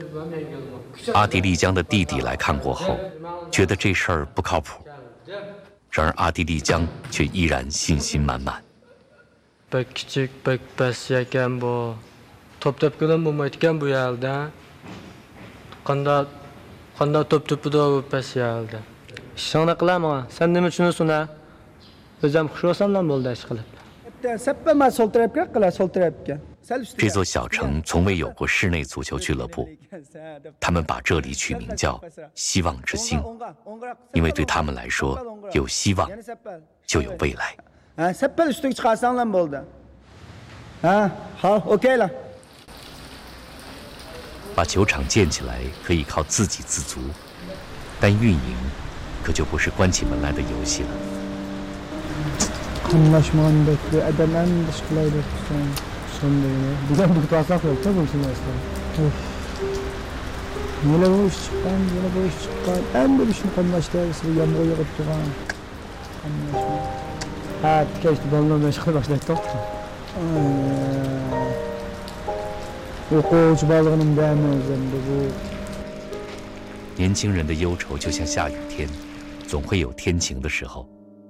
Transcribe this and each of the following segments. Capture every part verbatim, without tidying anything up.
阿迪丽江的弟弟来看过后，觉得这事儿不靠谱。然而阿迪丽江却依然信心满满。 Bek küçük, bek bes ekan bu. Top tepkidan bo'lmaydi ekan bu yerda. Qanda qanda top tepida bu bes yerda. Ishingni qilaman. Sen nima tushunasың a? O'zim xush bo'lsam bo'ldi ish qilib. Seppa sol tarafga qila, sol tarafga. 这座小城从未有过室内足球俱乐部，他们把这里取名叫“希望之星”，因为对他们来说，有希望就有未来。 Ha, seppel üstüne çıkarsan lan boldu. Ha,好 ，OK 了。 把球场建起来可以靠自给自足，但运营可就不是关起门来的游戏了。 Anlaşmanın bekli, edemem dışkılaydı son sonunda. Bugün bu taslak yok da bu şimdi aslında. Yine bu iş çıkan, yine bu iş çıkan. En bir işin anlaştığı ise yağmur yağıp duran. Anlaşma. Ha, keşke balonla meşgul başlayıp da. Okuyucu balığının beğenmezlerinde bu. 年轻人的忧愁就像下雨天，总会有天晴的时候。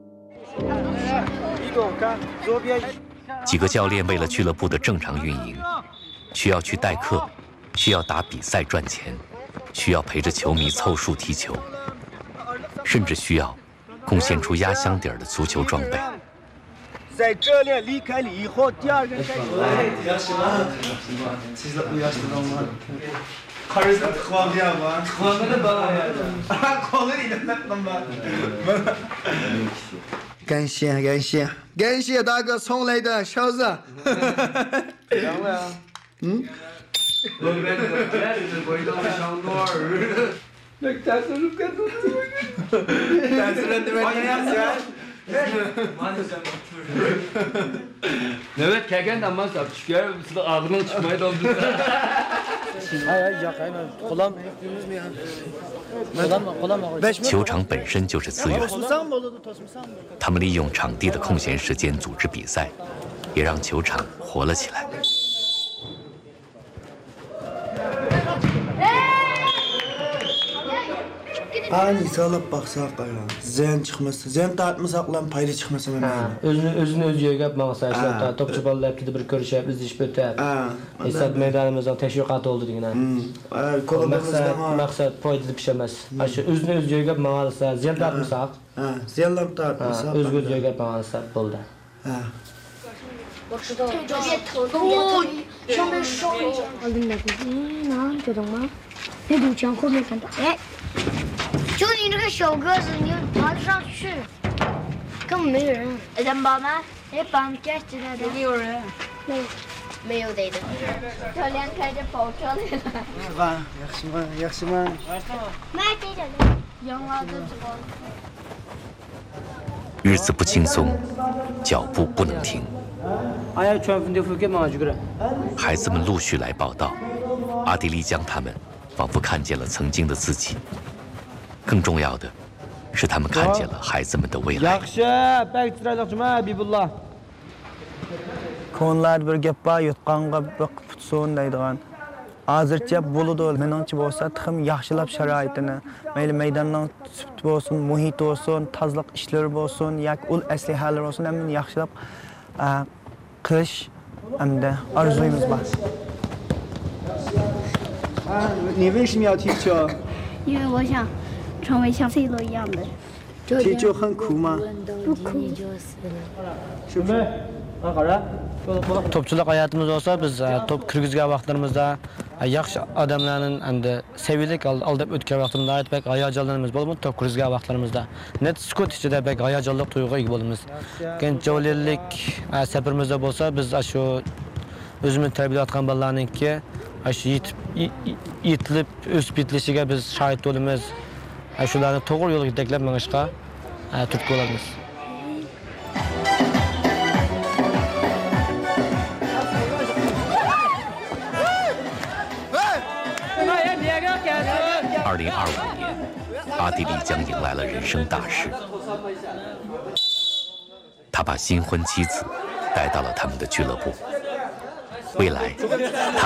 几个教练为了俱乐部的正常运营，需要去代课，需要打比赛赚钱，需要陪着球迷凑数踢球，甚至需要贡献出压箱底儿的足球装备。 在这里离开了以后，第二个开始。Karısı tıklandı ya bana. Tıklandı bana ya. Kolu değil lan bana. 感谢感谢感谢大哥送来的勺子。凉了呀？嗯。我们这回到香多尔。那但是是干什么？但是呢，对吧？你要选。 Evet, kelgenden ben sap çıkıyor. Size ağzından çıkmayı da oldu. Hayır, hayır, yok, hayır. Kolam. Kolam, kolam. 球场本身就是资源，他们利用场地的空闲时间组织比赛，也让球场活了起来。 Ani salab baksak ya. Ziyan çıkmasa, ziyan tartmasak lan payda çıkmasa ben. Ha, özünü özünü öz yögep mağasa işte topçu ballar hepsi bir görüşüp izleyiş bötep. Ha. Esad meydanımızdan teşvikat oldu degene. Hmm. Maksat maksat payda pişemez. Aşı özünü öz yögep mağasa ziyan tartmasak. Ha, ziyanlar tartmasak. Öz göz yögep mağasa oldu. Ha. 我知道，这别头都上面烧一下。我跟你讲，嗯，那觉得吗？那堵墙后面看到，哎，就你这个小个子，你爬得上去，根本没人。人保吗？哎，绑架起来的。没有人。没有，没有的的。教练开着跑车来了。 吧，yaxshi吗？yaxshi吗？ 买这个的，养娃子知道。 日子不轻松，脚步不能停。孩子们陆续来报道，阿迪丽江他们仿佛看见了曾经的自己。更重要的是，他们看见了孩子们的未来。 Ko'nlar bir gap bor, yutqanga bir qutsun deydigan. Hozircha bo'ladi, meningcha bo'lsa, tixim yaxshilab sharoitini, mayli maydonning sifati bo'lsin, muhit bo'lsin, tozalik ishlari bo'lsin, yoki ul aslihalar bo'lsin, hammani yaxshilab qilish hamda orzuyimiz bor. 你为什么要踢球？ 因为我想成为像 C 罗一样的。 踢球很苦吗？ 不苦。 是不是？ Topçuluk hayatımız olsa biz top kirgizgan vaqtlarimizda yaxshi odamlarning endi sevilik aldab o'tgan vaqtimizda aytbek hayajonlarimiz bo'ladi top kirgizgan vaqtlarimizda net sukut ichida bek hayajonli tuyg'uga ega bo'lamiz. Keyin javohirlik safarimizda bo'lsa biz shu o'zimiz tarbiyalayotgan bolalarningki shu yetib yetilib o'sib yetilishiga biz shohid bo'lamiz. Shularni to'g'ri yo'lga yetaklab mangishga turtki bo'lamiz. 二零二五年，阿地利将迎来了人生大事。他把新婚妻子带到了他们的俱乐部，未来他